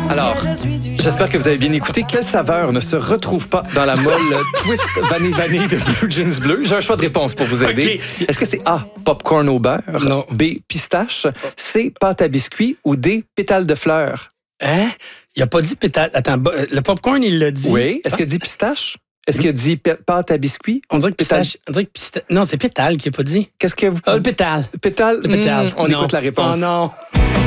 Alors, j'espère que vous avez bien écouté. Quelle saveur ne se retrouve pas dans la molle Twist Vanille de Blue Jeans Bleu? J'ai un choix de réponse pour vous aider. Okay. Est-ce que c'est A, popcorn au beurre, Non. B, pistache, C, pâte à biscuits ou D, pétales de fleurs? Hein? Il a pas dit pétale. Attends, le popcorn, il l'a dit. Oui. Est-ce qu'il a dit pistache? Est-ce qu'il a dit pâte à biscuits? On dirait que pistache. On dirait que pistache. Non, c'est pétale qu'il a pas dit. Qu'est-ce que vous... Le pétale. Pétale? Le pétale. On Non. écoute la réponse. Oh non.